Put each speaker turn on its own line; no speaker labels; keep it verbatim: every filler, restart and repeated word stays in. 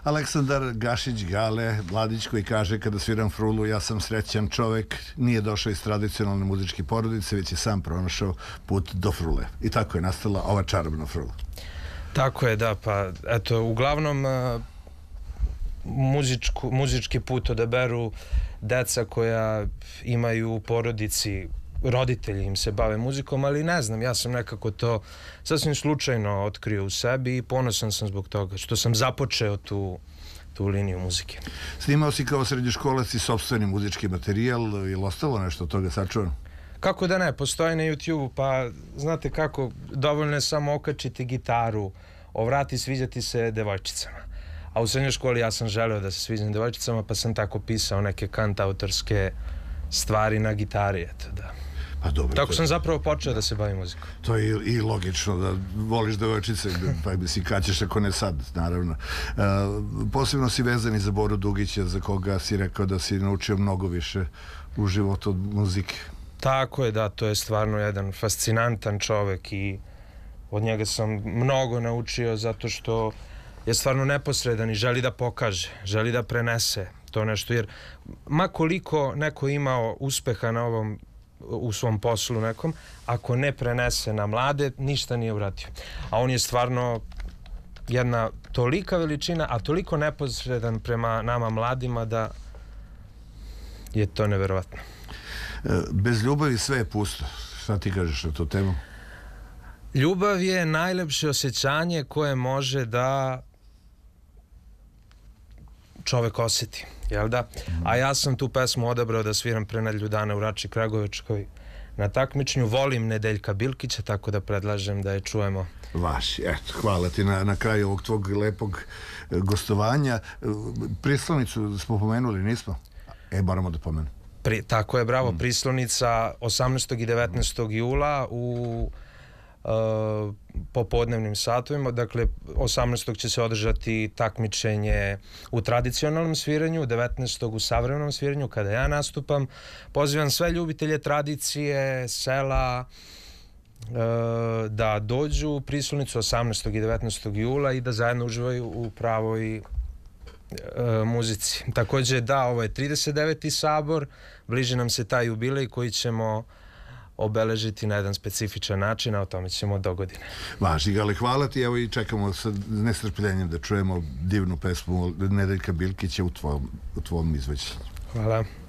Aleksandar Gašić Gale, mladić koji kaže kada sviram frulu ja sam srećan čovek, nije došao iz tradicionalne muzičke porodice, već je sam pronašao put do frule. I tako je nastala ova čarobna frula.
Tako je, da, pa eto, uglavnom muzičku, muzički put odaberu deca koja imaju u porodici, roditelji im se bave muzikom, ali ne znam, ja sam nekako to sasvim slučajno otkrio u sebi i ponosan sam zbog toga što sam započeo tu, tu liniju muzike.
Snimao si kao srednjoškolac i sopstveni muzički materijal, ili ostalo nešto od toga sačuvano?
Kako da ne, postoji na YouTube-u, pa znate kako, dovoljno je samo okačiti gitaru, ovrati, sviđati se devojčicama. A u srednjoj školi ja sam želeo da se sviđam devojčicama, pa sam tako pisao neke kantautorske stvari na gitari, eto da.
Pa dobro.
Tako sam zapravo počeo da se bavim muzikom.
To je i logično da voliš devojčice, pa bi si kaćeš ako ne sad, naravno. Posebno si vezan i za Boru Dugića, za koga si rekao da si naučio mnogo više u životu od muzike.
Tako je, da, to je stvarno jedan fascinantan čovek i od njega sam mnogo naučio zato što je stvarno neposredan i želi da pokaže, želi da prenese to nešto, jer ma koliko neko imao uspeha na ovom, u svom poslu nekom, ako ne prenese na mlade, ništa nije uradio. A on je stvarno jedna tolika veličina, a toliko neposredan prema nama mladima da je to neverovatno.
Bez ljubavi sve je pusto. Šta ti kažeš na tu temu?
Ljubav je najlepše osjećanje koje može da čovek osjeti, jel da? A ja sam tu pesmu odabrao da sviram pre nedelju dana u Rači Kragujevačkoj na takmičenju. Volim Nedeljka Bilkića, tako da predlažem da je čujemo.
Vaši, eto, hvala ti na, na kraju ovog tvog lepog gostovanja. Prislovnicu smo pomenuli, nismo? E, moramo da pomenu.
Pri, tako je, bravo, mm. Prislovnica osamnaestog i devetnaestog jula u uh, popodnevnim satovima. Dakle, osamnaestog će se održati takmičenje u tradicionalnom sviranju, devetnaestog u savremenom sviranju, kada ja nastupam. Pozivam sve ljubitelje tradicije, sela, uh, da dođu u Prislovnicu osamnaestog i devetnaestog jula i da zajedno uživaju u pravoj muzici. Takođe, da, ovo je trideset deveti sabor, bliže nam se taj jubilej koji ćemo obeležiti na jedan specifičan način, a o tome ćemo do godine.
Važi, Gale, hvala ti, evo i čekamo sa nestrpljenjem da čujemo divnu pesmu Nedeljka Bilkića u tvom, u tvom izveđenju.
Hvala.